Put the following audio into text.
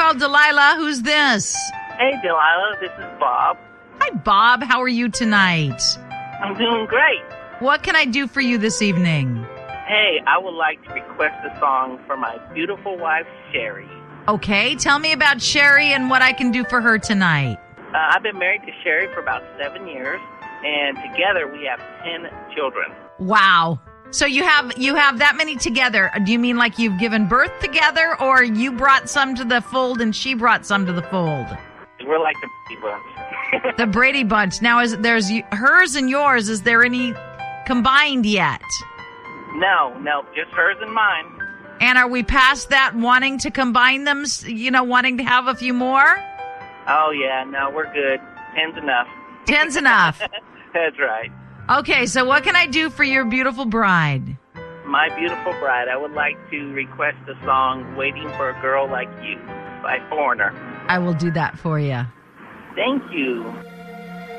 Hello, Delilah. Who's this? Hey, Delilah, this is Bob. Hi, Bob. How are you tonight? I'm doing great. What can I do for you this evening? Hey, I would like to request a song for my beautiful wife, Sherry. Okay, tell me about Sherry and what I can do for her tonight. I've been married to Sherry for about 7 years, and together we have 10 children. Wow. So you have that many together. Do you mean like you've given birth together, or you brought some to the fold and she brought some to the fold? We're like the Brady Bunch. The Brady Bunch. Now, there's hers and yours. Is there any combined yet? No, just hers and mine. And are we past that, wanting to combine them, wanting to have a few more? Oh, yeah, no, we're good. 10's enough. 10's enough. That's right. Okay, so what can I do for your beautiful bride? My beautiful bride, I would like to request the song Waiting for a Girl Like You by Foreigner. I will do that for you. Thank you.